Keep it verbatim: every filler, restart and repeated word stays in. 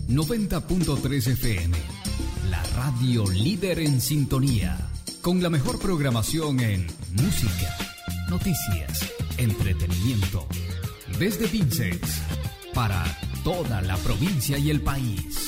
noventa punto tres F M, la radio líder en sintonía, con la mejor programación en música, noticias, entretenimiento, desde Pinces, para toda la provincia y el país.